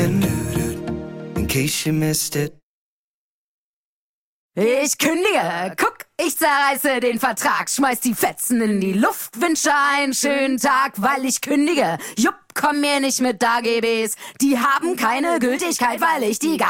in, in case you missed it. Ich kündige, guck, ich zerreiße den Vertrag, schmeiß die Fetzen in die Luft, wünsche einen schönen Tag, weil ich kündige. Jupp, komm mir nicht mit AGBs, die haben keine Gültigkeit, weil ich die